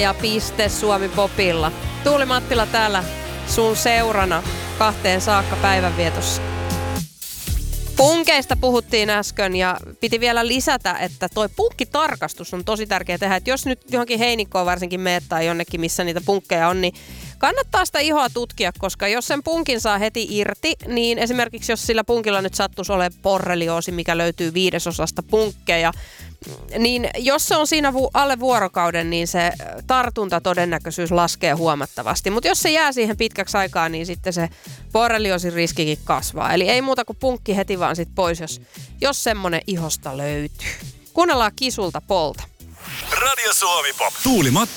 ja piste Suomi Popilla. Tuuli Mattila täällä sun seurana 2 saakka päivänvietossa. Punkeista puhuttiin äsken ja piti vielä lisätä, että toi punkkitarkastus on tosi tärkeä tehdä. Että jos nyt johonkin heinikkoon varsinkin meet tai jonnekin, missä niitä punkkeja on, niin kannattaa sitä ihoa tutkia, koska jos sen punkin saa heti irti, niin esimerkiksi jos sillä punkilla nyt sattuisi olemaan borrelioosi, mikä löytyy 5/5 punkkeja, niin jos se on siinä alle vuorokauden, niin se tartuntatodennäköisyys laskee huomattavasti. Mutta jos se jää siihen pitkäksi aikaa, niin sitten se borrelioosin riskikin kasvaa. Eli ei muuta kuin punkki heti vaan sit pois, jos semmonen ihosta löytyy. Kuunnellaan Kisulta Polta. Radio Suomi Pop. Tuuli